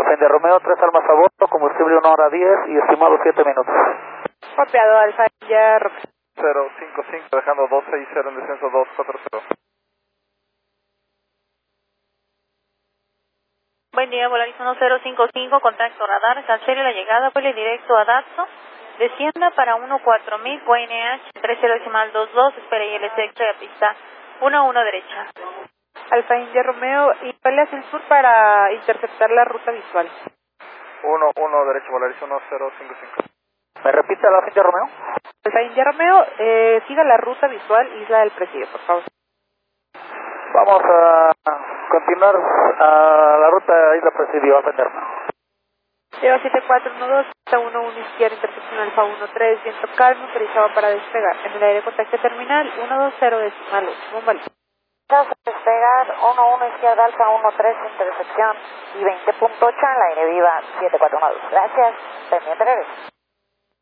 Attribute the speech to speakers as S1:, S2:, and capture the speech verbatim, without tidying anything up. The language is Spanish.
S1: Alfa India Romeo, tres almas a bordo, combustible una hora diez y estimado siete minutos.
S2: Copiado, Alfa India Romeo.
S3: cero cinco cinco, dejando dos seis cero en descenso dos cuatro cero.
S4: Buen día, Volaris uno cero cinco cinco, contacto radar, cancele la llegada, vuele directo a Datsun, descienda para uno cuatro mil, V N H tres cero decimal dos dos, espera I L C extra y pista uno uno derecha.
S2: Alfa India Romeo, y vuele hacia el sur para interceptar la ruta visual.
S3: uno uno derecho, Volaris uno cero cinco cinco.
S1: ¿Me repite Alfa India Romeo?
S2: Alfa India Romeo, eh, siga la ruta visual Isla del Presidio, por favor.
S1: Vamos a continuar a la ruta Isla Presidio, Alfa India Romeo.
S2: cero siete cuatro uno dos, uno uno izquierda, intersección Alfa uno tres, viento calmo, autorizado para despegar. En el aire contacto terminal, uno dos cero decimal ocho, bomba lista.
S5: Vamos a despegar, uno uno izquierda, Alfa uno tres, intersección y veinte punto ocho en el aire viva siete cuatro uno dos. Gracias, pendiente regreso.